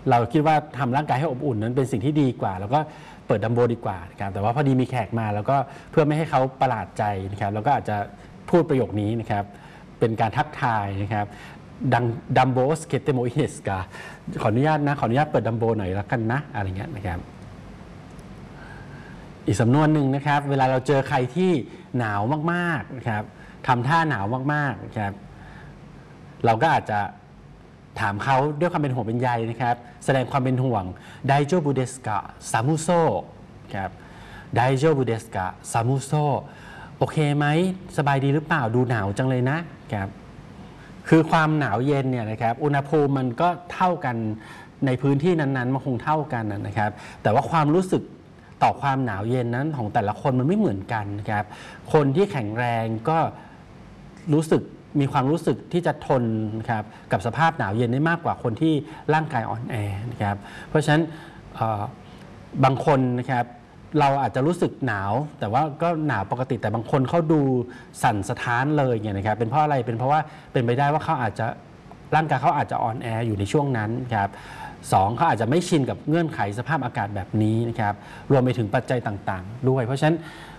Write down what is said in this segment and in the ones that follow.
เราคิดว่าทำร่างกายให้อบอุ่นนั้นเป็นสิ่งที่ดีกว่าแล้วก็เปิดดัมโบดีกว่านะครับแต่ว่าพอดีมีแขกมาแล้วก็เพื่อไม่ให้เขาประหลาดใจนะครับแล้วก็อาจจะพูดประโยคนี้นะครับเป็นการทักทายนะครับดัมโบสเกตเตโมอิเนสกาขออนุญาตนะขออนุญาตเปิดดัมโบหน่อยแล้วกันนะอะไรเงี้ยนะครับอีกสำนวนหนึ่งนะครับเวลาเราเจอใครที่หนาวมากๆนะครับทำท่าหนาวมากๆนะครับเราก็อาจจะถามเขาด้วยความเป็นห่วงเป็นใยนะครับแสดงความเป็นห่วงไดโจบุเดสกะซามุโซครับไดโจบุเดสกะซามุโซโอเคไหมสบายดีหรือเปล่าดูหนาวจังเลยนะครับคือความหนาวเย็นเนี่ยนะครับอุณหภูมิมันก็เท่ากันในพื้นที่นั้นๆมันคงเท่ากันนะครับแต่ว่าความรู้สึกต่อความหนาวเย็นนั้นของแต่ละคนมันไม่เหมือนกันนะครับคนที่แข็งแรงก็มีความรู้สึกที่จะทนนะครับกับสภาพหนาวเย็นได้มากกว่าคนที่ร่างกายอ่อนแอนะครับเพราะฉะนั้นบางคนนะครับเราอาจจะรู้สึกหนาวแต่ว่าก็หนาวปกติแต่บางคนเขาดูสั่นสะท้านเลยเนี่ยนะครับเป็นเพราะอะไรเป็นเพราะว่าเป็นไปได้ว่าเขาอาจจะร่างกายเขาอาจจะอ่อนแออยู่ในช่วงนั้นครับสองเขาอาจจะไม่ชินกับเงื่อนไขสภาพอากาศแบบนี้นะครับรวมไปถึงปัจจัยต่างๆด้วยเพราะฉะนั้น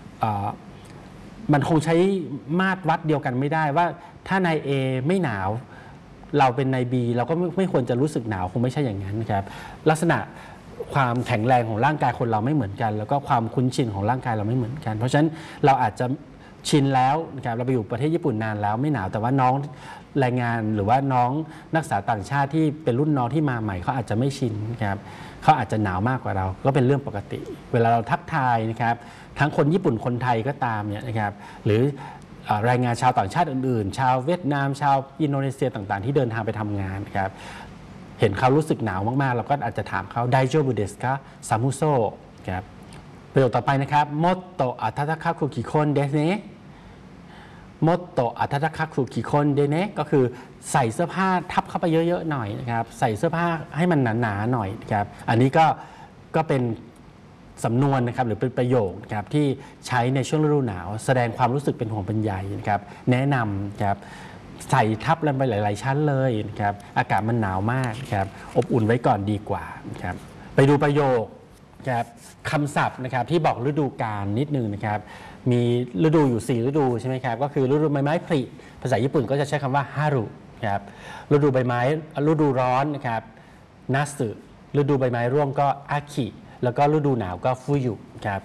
มันคงใช้มาตรวัดเดียวกันไม่ได้ว่าถ้านาย A ไม่หนาวเราเป็นนาย B เราก็ไม่ควรจะรู้สึกหนาวคงไม่ใช่อย่างนั้นนะครับลักษณะความแข็งแรงของร่างกายคนเราไม่เหมือนกันแล้วก็ความคุ้นชินของร่างกายเราไม่เหมือนกันเพราะฉะนั้นเราอาจจะชินแล้วนะครับเราไปอยู่ประเทศญี่ปุ่นนานแล้วไม่หนาวแต่ว่าน้องแรงงานหรือว่าน้องนักศึกษาต่างชาติที่เป็นรุ่นน้องที่มาใหม่เขาอาจจะไม่ชินนะครับเขาอาจจะหนาวมากกว่าเราก็เป็นเรื่องปกติเวลาเราทักทายนะครับทั้งคนญี่ปุ่นคนไทยก็ตามเนี่ยนะครับหรือแรงงานชาวต่างชาติอื่นๆชาวเวียดนามชาวอินโดนีเซียต่างๆที่เดินทางไปทำงานครับเห็นเขารู้สึกหนาวมากๆเราก็อาจจะถามเขาไดโจบุเดสกะซามุโซครับประโยคต่อไปนะครับโมโตะอัตตะคาคุกิคนเดเนโมโตะอัตตะคาคุกิคนเดเนก็คือใส่เสื้อผ้าทับเข้าไปเยอะๆหน่อยนะครับใส่เสื้อผ้าให้มันหนาๆหน่อยนะครับอันนี้ก็เป็นสำนวนนะครับหรือเป็นประโยคนะครับที่ใช้ในช่วงฤดูหนาวแสดงความรู้สึกเป็นห่วงเป็นใยนะครับแนะนำครับใส่ทับลงไปหลายๆชั้นเลยนะครับอากาศมันหนาวมากครับอบอุ่นไว้ก่อนดีกว่านะครับไปดูประโยคครับคำศัพท์นะครับที่บอกฤดูกาลนิดนึงนะครับมีฤดูอยู่4ฤดูใช่ไหมครับก็คือฤดูใบไม้ผลิภาษาญี่ปุ่นก็จะใช้คำว่าฮารุครับฤดูใบไม้ฤดูร้อนนะครับนัสึฤดูใบไม้ร่วงก็อาคิแล้วก็ฤดูหนาวก็ฟุยุครับ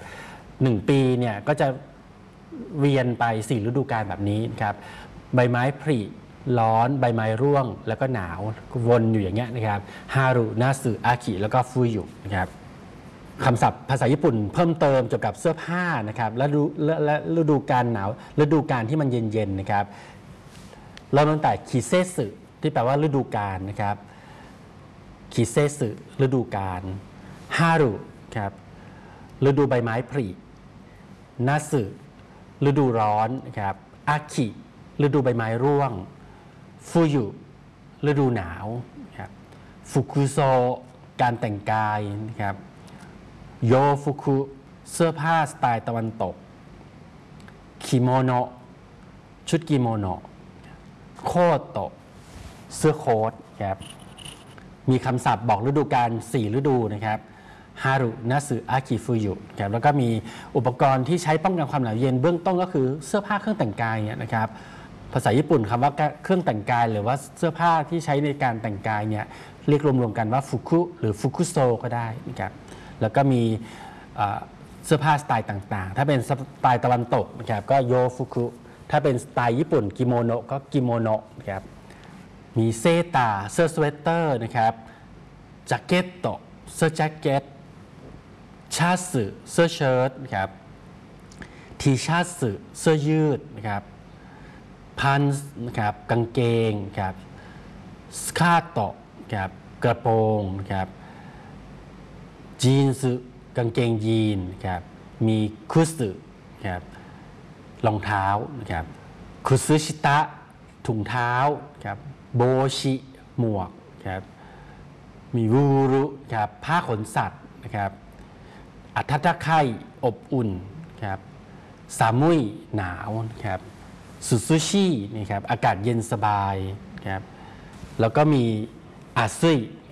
1 ปีเนี่ยก็จะเวียนไป4ฤดูกาลแบบนี้ครับใบไม้ผลิร้อนใบไม้ร่วงแล้วก็หนาววนอยู่อย่างเงี้ยนะครับฮารุนาสึอาคิแล้วก็ฟุยุนะครับคำศัพท์ภาษาญี่ปุ่นเพิ่มเติมเกี่ยวกับเสื้อผ้านะครับและฤดูกาลหนาวฤดูกาลที่มันเย็นๆนะครับเริ่มตั้งแต่คิเซสึที่แปลว่าฤดูกาลนะครับคิเซสึฤดูกาลฮารุครับฤดูใบไม้ผลินาสึฤดูร้อนนะครับอาคิฤดูใบไม้ร่วงฟุยุฤดูหนาวครับฟุกุโซการแต่งกายนะครับโยฟุคุเสื้อผ้าสไตล์ตะวันตกคิโมโนะชุดกิโมโนะโคโตะเสื้อโค้ทครับมีคำศัพท์บอกฤดูกาล4ฤดูนะครับฮารุนาสึอากิฟุยุครับแล้วก็มีอุปกรณ์ที่ใช้ป้องกันความหนาวเย็นเบื้องต้นก็คือเสื้อผ้าเครื่องแต่งกายเนี่ยนะครับภาษาญี่ปุ่นคำว่าเครื่องแต่งกายหรือว่าเสื้อผ้าที่ใช้ในการแต่งกายเนี่ยเรียกรวมๆกันว่าฟุคุหรือฟุกุโซก็ได้นะครับแล้วก็มีเสื้อผ้าสไตล์ต่างๆถ้าเป็นสไตล์ตะวันตกนะครับก็โยฟุคุถ้าเป็นสไตล์ญี่ปุ่นกิโมโนะก็กิโมโนะนะครับมีเซตาเสื้อสเวตเตอร์นะครับแจ็คเก็ตโตเสื้อแจ็คเก็ตชาสึเสื้อเชิ้ตนะครับทีชาสึเสื้อยืดนะครับพันส์นะครับกางเกงครับสคาโตครับกระโปรงนะครับจีนส์กางเกงยีนครับมีคุสึครับรองเท้านะครับคุซึชิตะถุงเท้าครับโบชิหมวกครับมีวูรุครับผ้าขนสัตว์นะครับอัตตะไคอบอุ่นครับซามุยหนาวครับสุซุชินี่ครับอากาศเย็นสบายครับแล้วก็มีอาซุย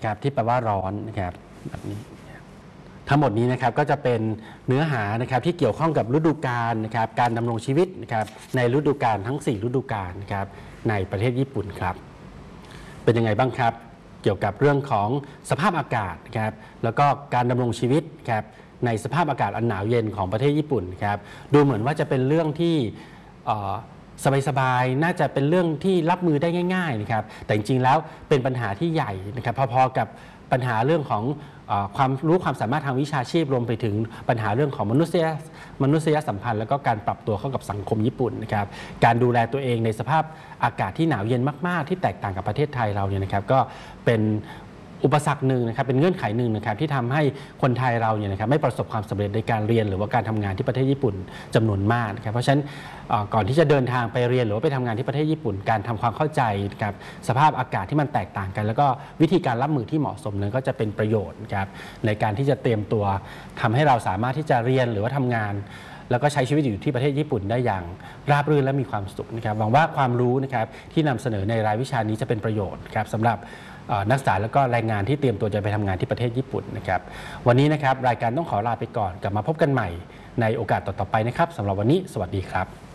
ครับที่แปลว่าร้อนนะครับแบบนี้ทั้งหมดนี้นะครับก็จะเป็นเนื้อหานะครับที่เกี่ยวข้องกับฤดูกาลนะครับการดำรงชีวิตนะครับในฤดูกาลทั้ง4ฤดูกาลนะครับในประเทศญี่ปุ่นครับเป็นยังไงบ้างครับเกี่ยวกับเรื่องของสภาพอากาศนะครับแล้วก็การดำรงชีวิตครับในสภาพอากาศอันหนาวเย็นของประเทศญี่ปุ่นครับดูเหมือนว่าจะเป็นเรื่องที่สบายๆน่าจะเป็นเรื่องที่รับมือได้ง่ายๆนะครับแต่จริงๆแล้วเป็นปัญหาที่ใหญ่นะครับพอๆกับปัญหาเรื่องของความรู้ความสามารถทางวิชาชีพรวมไปถึงปัญหาเรื่องของมนุษยสัมพันธ์แล้วก็การปรับตัวเข้ากับสังคมญี่ปุ่นนะครับการดูแลตัวเองในสภาพอากาศที่หนาวเย็นมากๆที่แตกต่างกับประเทศไทยเราเนี่ยนะครับก็เป็นอุปสรรคหนึ่งนะครับเป็นเงื่อนไขหนึ่งนะครับที่ทำให้คนไทยเราเนี่ยนะครับไม่ประสบความสำเร็จในการเรียนหรือว่าการทำงานที่ประเทศญี่ปุ่นจำนวนมากนะครับเพราะฉะนั้นก่อนที่จะเดินทางไปเรียนหรือว่าไปทำงานที่ประเทศญี่ปุ่นการทำความเข้าใจกับสภาพอากาศที่มันแตกต่างกันแล้วก็วิธีการรับมือที่เหมาะสมนั้นก็จะเป็นประโยชน์ครับในการที่จะเตรียมตัวทำให้เราสามารถที่จะเรียนหรือว่าทำงานแล้วก็ใช้ชีวิตอยู่ที่ประเทศญี่ปุ่นได้อย่างราบรื่นและมีความสุขนะครับหวังว่าความรู้นะครับที่นำเสนอในรายวิชานี้จะเป็นประโยชน์ครับสำหรับนักศึกษาแล้วก็แรงงานที่เตรียมตัวจะไปทำงานที่ประเทศญี่ปุ่นนะครับวันนี้นะครับรายการต้องขอลาไปก่อนกลับมาพบกันใหม่ในโอกาสต่อๆไปนะครับสำหรับวันนี้สวัสดีครับ